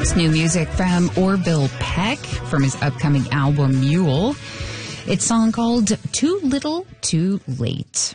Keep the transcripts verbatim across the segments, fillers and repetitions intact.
It's new music from Orville Peck from his upcoming album Mule. It's a song called Too Little, Too Late.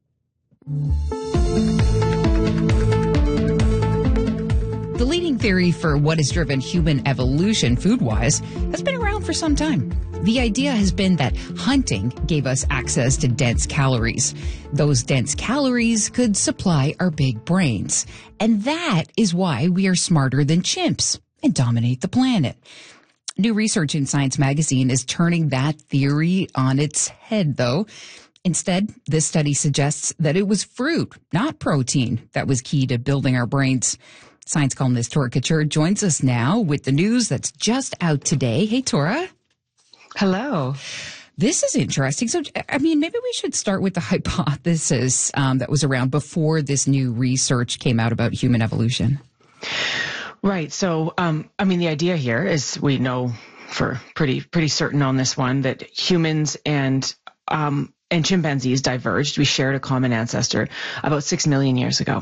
The leading theory for what has driven human evolution food-wise has been around for some time. The idea has been that hunting gave us access to dense calories. Those dense calories could supply our big brains. And that is why we are smarter than chimps and dominate the planet. New research in Science magazine is turning that theory on its head, though. Instead, this study suggests that it was fruit, not protein, that was key to building our brains. Science columnist Tora Couture joins us now with the news that's just out today. Hey, Tora. Hello. This is interesting. So, I mean, maybe we should start with the hypothesis um, that was around before this new research came out about human evolution. Right. So, um, I mean, the idea here is we know for pretty pretty certain on this one that humans and um, and chimpanzees diverged. We shared a common ancestor about six million years ago.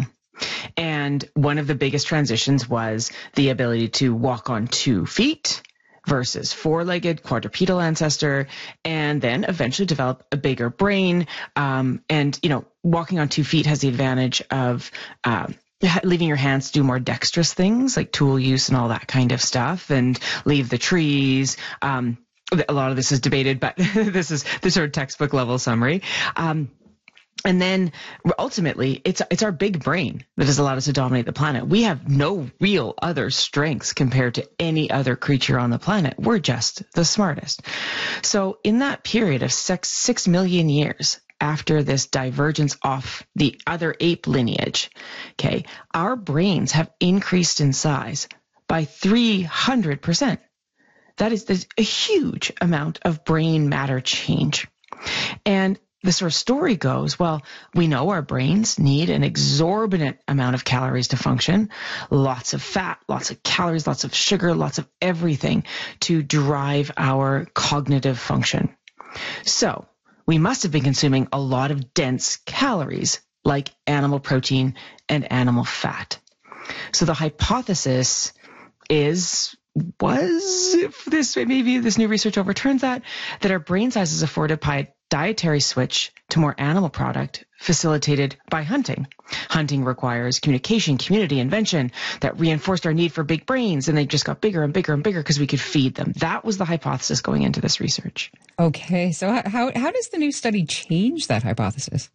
And one of the biggest transitions was the ability to walk on two feet versus four-legged quadrupedal ancestor, and then eventually develop a bigger brain. Um, and, you know, walking on two feet has the advantage of um, leaving your hands to do more dexterous things like tool use and all that kind of stuff, and leave the trees. Um, a lot of this is debated, but this is the sort of textbook level summary. Um, And then ultimately, it's it's our big brain that has allowed us to dominate the planet. We have no real other strengths compared to any other creature on the planet. We're just the smartest. So in that period of six, six million years after this divergence off the other ape lineage, okay, our brains have increased in size by three hundred percent. That is there's a huge amount of brain matter change. And the sort of story goes, well, we know our brains need an exorbitant amount of calories to function, lots of fat, lots of calories, lots of sugar, lots of everything to drive our cognitive function. So we must have been consuming a lot of dense calories like animal protein and animal fat. So the hypothesis is, was, if this maybe this new research overturns that, that our brain size is afforded by a dietary switch to more animal product facilitated by hunting. Hunting requires communication, community, invention that reinforced our need for big brains, and they just got bigger and bigger and bigger because we could feed them. That was the hypothesis going into this research. Okay, so how how does the new study change that hypothesis?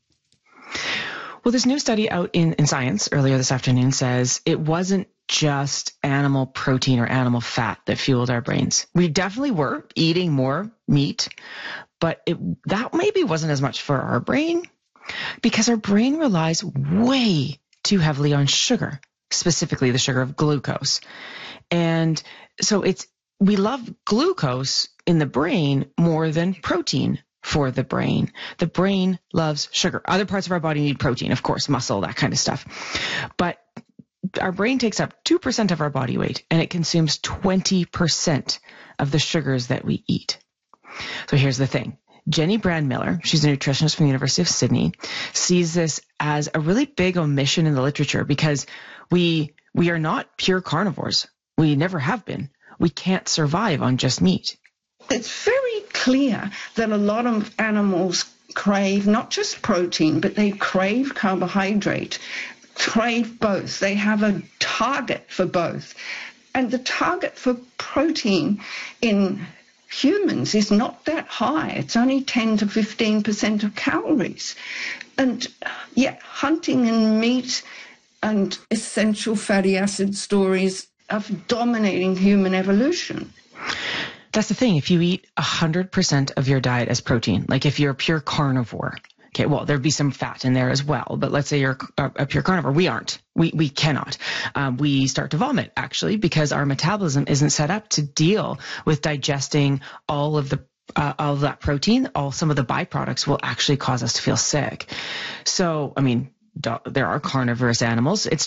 Well, this new study out in, in Science earlier this afternoon says it wasn't just animal protein or animal fat that fueled our brains. We definitely were eating more meat, but it, that maybe wasn't as much for our brain because our brain relies way too heavily on sugar, specifically the sugar of glucose. And so it's we love glucose in the brain more than protein for the brain. The brain loves sugar. Other parts of our body need protein, of course, muscle, that kind of stuff. But our brain takes up two percent of our body weight, and it consumes twenty percent of the sugars that we eat. So here's the thing. Jenny Brand-Miller, she's a nutritionist from the University of Sydney, sees this as a really big omission in the literature because we we are not pure carnivores. We never have been. We can't survive on just meat. It's very clear that a lot of animals crave not just protein, but they crave carbohydrate, crave both. They have a target for both. And the target for protein in humans is not that high. It's only ten to fifteen percent of calories. And yet hunting and meat and essential fatty acid stories are dominating human evolution. That's the thing. If you eat one hundred percent of your diet as protein, like if you're a pure carnivore, okay, well, there'd be some fat in there as well. But let's say you're a, a pure carnivore. We aren't. We we cannot. Um, we start to vomit, actually, because our metabolism isn't set up to deal with digesting all of the uh, all of that protein. All some of the byproducts will actually cause us to feel sick. So, I mean, there are carnivorous animals. It's